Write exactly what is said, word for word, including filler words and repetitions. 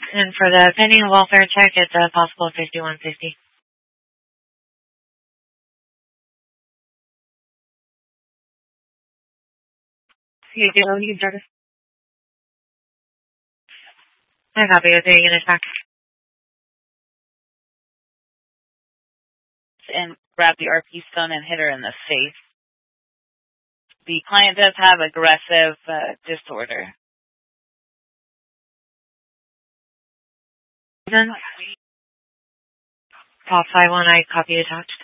And for the pending welfare check, it's a possible fifty-one fifty. You do, you can start us. I copy with your unit back. And grab the R P stone and hit her in the face. The client does have aggressive uh, disorder. Then, Pop five one, I copy attached.